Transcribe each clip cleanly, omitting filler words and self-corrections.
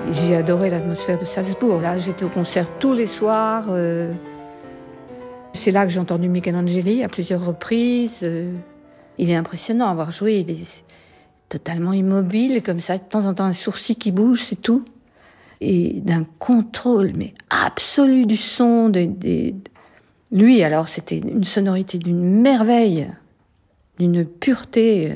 j'ai adoré l'atmosphère de Salzbourg. Là, j'étais au concert tous les soirs. C'est là que j'ai entendu Michelangeli à plusieurs reprises. Il est impressionnant à avoir joué. Il est totalement immobile, comme ça, de temps en temps, un sourcil qui bouge, c'est tout. Et d'un contrôle, mais absolu du son. Lui, alors, c'était une sonorité d'une merveille, d'une pureté.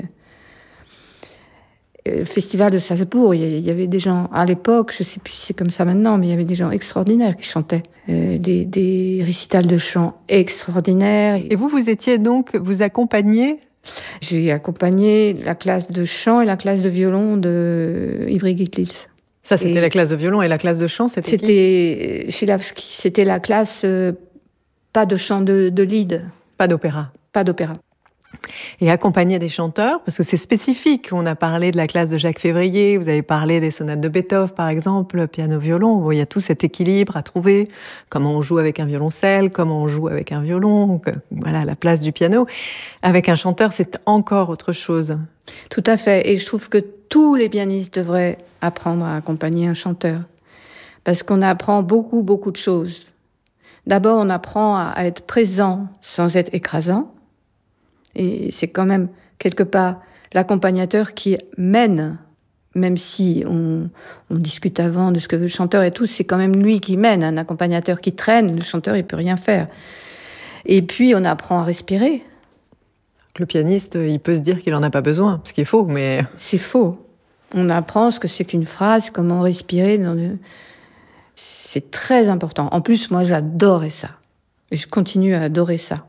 Le festival de Salzbourg, il y avait des gens, à l'époque, je ne sais plus si c'est comme ça maintenant, mais il y avait des gens extraordinaires qui chantaient. Des récitals de chant extraordinaires. Et vous étiez donc, vous accompagniez? J'ai accompagné la classe de chant et la classe de violon de Ivry Gitlitz. Ça, c'était la classe de violon, et la classe de chant, c'était qui? C'était Chilavski. C'était la classe, pas de chant de lied. Pas d'opéra. Pas d'opéra. Et accompagner des chanteurs, parce que c'est spécifique. On a parlé de la classe de Jacques Février, vous avez parlé des sonates de Beethoven, par exemple, piano-violon. Bon, il y a tout cet équilibre à trouver. Comment on joue avec un violoncelle, comment on joue avec un violon. Voilà, la place du piano. Avec un chanteur, c'est encore autre chose. Tout à fait. Et je trouve que tous les pianistes devraient apprendre à accompagner un chanteur. Parce qu'on apprend beaucoup, beaucoup de choses. D'abord, on apprend à être présent sans être écrasant. Et c'est quand même, quelque part, l'accompagnateur qui mène, même si on discute avant de ce que veut le chanteur et tout, c'est quand même lui qui mène. Un accompagnateur qui traîne, le chanteur, il peut rien faire. Et puis, on apprend à respirer. Le pianiste, il peut se dire qu'il en a pas besoin, ce qui est faux, mais... C'est faux. On apprend ce que c'est qu'une phrase, comment respirer. C'est très important. En plus, moi, j'adorais ça. Et je continue à adorer ça.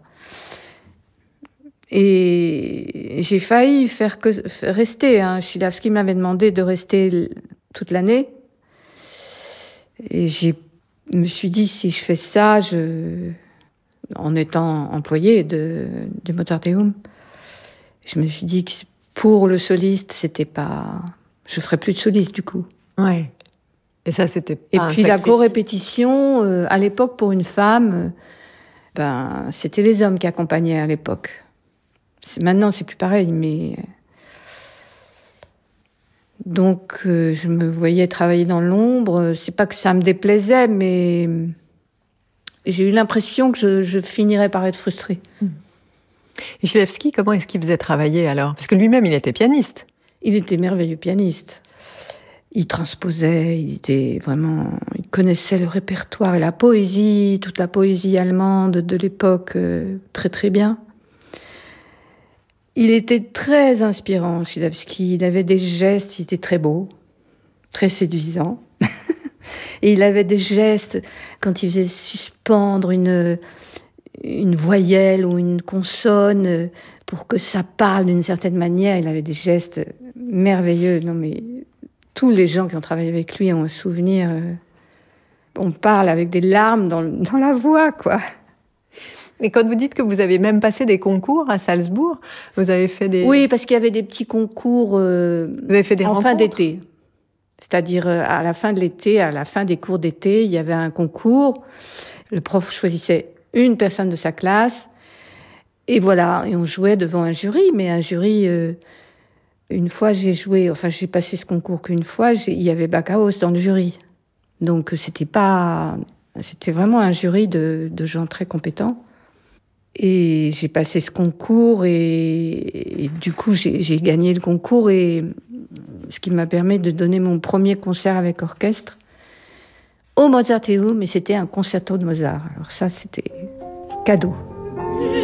Et j'ai failli rester. Chilavski m'avait demandé de rester toute l'année. Et je me suis dit, si je fais ça, en étant employée du Mozarteum, je me suis dit que pour le soliste, c'était pas... Je ferais plus de soliste, du coup. Ouais. Et ça, c'était pas Et un puis la sacrifice. co-répétition, à l'époque, pour une femme, c'était les hommes qui accompagnaient à l'époque. Maintenant, c'est plus pareil, mais... Donc, je me voyais travailler dans l'ombre. C'est pas que ça me déplaisait, mais j'ai eu l'impression que je finirais par être frustrée. Et Chilavski, comment est-ce qu'il faisait travailler alors? Parce que lui-même, il était pianiste. Il était merveilleux pianiste. Il transposait, il connaissait le répertoire et la poésie, toute la poésie allemande de l'époque, très très bien. Il était très inspirant, Chilavski. Il avait des gestes, il était très beau, très séduisant. Et il avait des gestes, quand il faisait suspendre une voyelle ou une consonne pour que ça parle d'une certaine manière, il avait des gestes merveilleux. Non, mais tous les gens qui ont travaillé avec lui ont un souvenir. On parle avec des larmes dans la voix, quoi. Et quand vous dites que vous avez même passé des concours à Salzbourg, vous avez fait des... Oui, parce qu'il y avait des petits concours vous avez fait des en rencontres fin d'été. C'est-à-dire, à la fin de l'été, à la fin des cours d'été, il y avait un concours. Le prof choisissait une personne de sa classe. Et voilà, et on jouait devant un jury. Mais un jury, une fois j'ai passé ce concours qu'une fois, il y avait Backhaus dans le jury. Donc, c'était vraiment un jury de gens très compétents. Et j'ai passé ce concours et du coup, j'ai gagné le concours, et ce qui m'a permis de donner mon premier concert avec orchestre au Mozarteum, et c'était un concerto de Mozart. Alors ça, c'était cadeau.